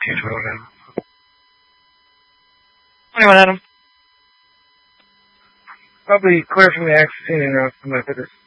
Change my order. 21, Adam. Probably clear from the axis and interrupt from my focus.